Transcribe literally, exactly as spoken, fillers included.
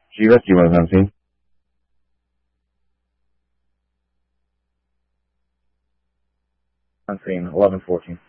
G rescue was on scene. On scene, eleven fourteen.